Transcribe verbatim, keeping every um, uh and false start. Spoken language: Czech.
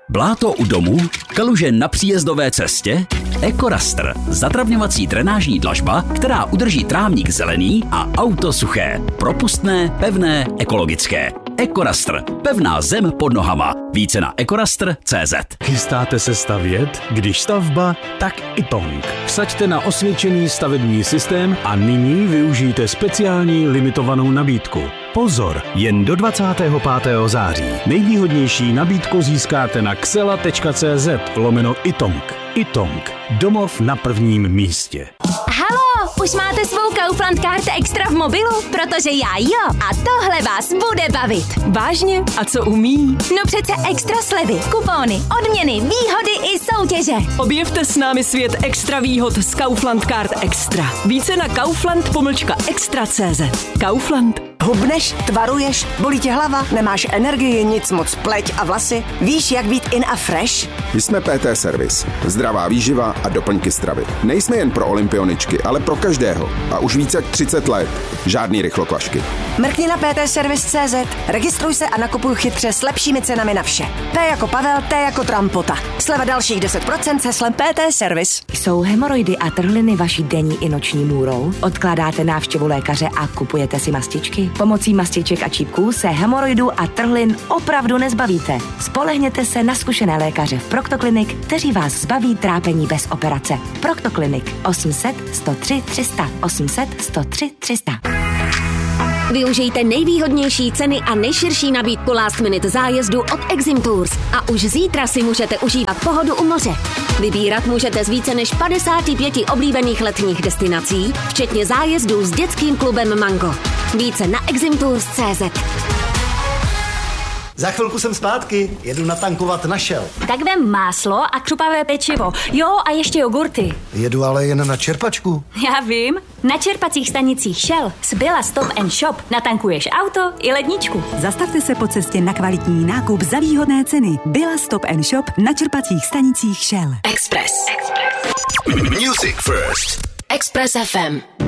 Bláto u domu? Kaluže na příjezdové cestě? EcoRaster. Zatravňovací drenážní dlažba, která udrží trávník zelený a auto suché. Propustné, pevné, ekologické. EcoRaster. Pevná zem pod nohama. Více na ecoraster tečka cé zet. Chystáte se stavět? Když stavba, tak Itong. Vsaďte na osvědčený stavební systém a nyní využijte speciální limitovanou nabídku. Pozor, jen do dvacátého pátého září. Nejvýhodnější nabídku získáte na xela tečka cé zet lomeno Itong. Itong. Domov na prvním místě. Halo, už máte svou Kaufland Card Extra v mobilu? Protože já jo. A tohle vás bude bavit. Vážně? A co umí? No přece extra slevy, kupóny, odměny, výhody i soutěže. Objevte s námi svět extra výhod z Kaufland Card Extra. Více na kaufland pomlčka extra tečka cé zet. Kaufland. Hubneš, tvaruješ, bolí tě hlava, nemáš energii, nic moc, pleť a vlasy? Víš, jak být in a fresh? My jsme P T Service. Zdravá výživa a doplňky stravy. Nejsme jen pro olympioničky, ale pro každého. A už více jak třicet let. Žádný rychlokvašky. Mrkni na p t service tečka cé zet, registruj se a nakupuj chytře s lepšími cenami na vše. P jako Pavel, T jako Trampota. Sleva dalších deset procent se slem P T Service. Jsou hemoroidy a trhliny vaší denní i noční můrou? Odkládáte návštěvu lékaře a kupujete si mastičky? Pomocí mastiček a čípků se hemoroidů a trhlin opravdu nezbavíte. Spolehněte se na zkušené lékaře v Proctoclinic, kteří vás zbaví trápení bez operace. Proctoclinic osm set sto tři tři sta, osm set sto tři tři sta. Využijte nejvýhodnější ceny a nejširší nabídku last minute zájezdu od Exim Tours a už zítra si můžete užívat pohodu u moře. Vybírat můžete z více než padesáti pěti oblíbených letních destinací, včetně zájezdů s dětským klubem Mango. Více na exim tours tečka cé zet. Za chvilku jsem zpátky, jedu natankovat na Shell. Tak vem máslo a křupavé pečivo. Jo, a ještě jogurty. Jedu ale jen na čerpačku. Já vím. Na čerpacích stanicích Shell z Billa Stop and Shop natankuješ auto i ledničku. Zastavte se po cestě na kvalitní nákup za výhodné ceny. Billa Stop and Shop na čerpacích stanicích Shell. Express. Music First. Express ef em.